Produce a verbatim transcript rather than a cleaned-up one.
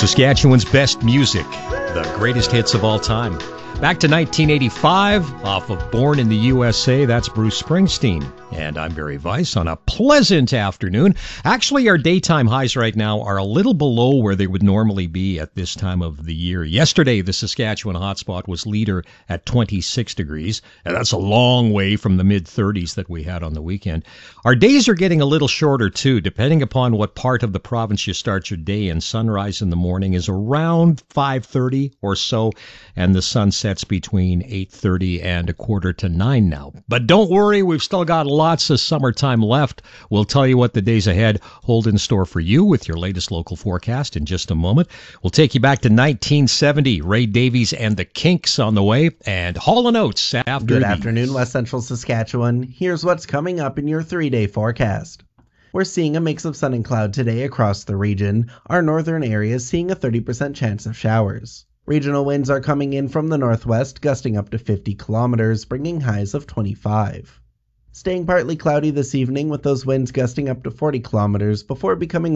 Saskatchewan's best music, the greatest hits of all time. Back to nineteen eighty-five, off of Born in the U S A, that's Bruce Springsteen. And I'm Barry Weiss on a pleasant afternoon. Actually, our daytime highs right now are a little below where they would normally be at this time of the year. Yesterday, the Saskatchewan hotspot was leader at twenty-six degrees, and that's a long way from the mid-thirties that we had on the weekend. Our days are getting a little shorter, too, depending upon what part of the province you start your day in. Sunrise in the morning is around five thirty or so, and the sun sets between eight thirty and a quarter to nine now. But don't worry, we've still got lots of summertime left. We'll tell you what the days ahead hold in store for you with your latest local forecast in just a moment. We'll take you back to nineteen seventy. Ray Davies and the Kinks on the way, and Hall and Oates after Good these. afternoon, West Central Saskatchewan. Here's what's coming up in your three-day forecast. We're seeing a mix of sun and cloud today across the region. Our northern areas seeing a thirty percent chance of showers. Regional winds are coming in from the northwest, gusting up to fifty kilometers, bringing highs of twenty-five. Staying partly cloudy this evening with those winds gusting up to forty kilometers before becoming